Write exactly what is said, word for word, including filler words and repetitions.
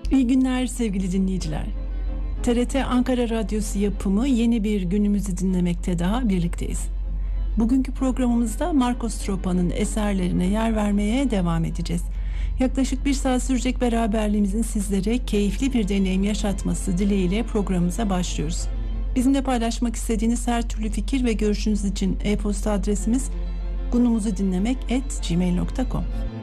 İyi günler sevgili dinleyiciler. T R T Ankara Radyosu yapımı yeni bir günümüzü dinlemekte daha birlikteyiz. Bugünkü programımızda Marcos Tropa'nın eserlerine yer vermeye devam edeceğiz. Yaklaşık bir saat sürecek beraberliğimizin sizlere keyifli bir deneyim yaşatması dileğiyle programımıza başlıyoruz. Bizimle paylaşmak istediğiniz her türlü fikir ve görüşünüz için e-posta adresimiz gunumuzudinlemek at gmail nokta com.